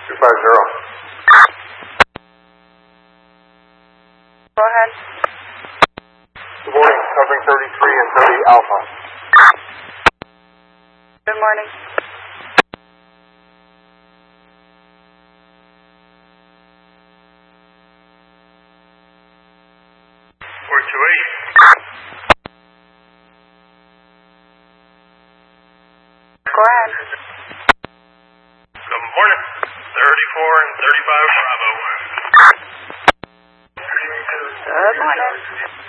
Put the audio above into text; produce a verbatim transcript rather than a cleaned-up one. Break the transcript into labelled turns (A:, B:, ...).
A: two five zero.
B: Go ahead.
A: Good morning, covering thirty-three and thirty Alpha.
B: Good morning.
C: four two eight.
B: Go ahead.
C: Good morning. thirty-four and thirty-five Bravo.
B: Good morning.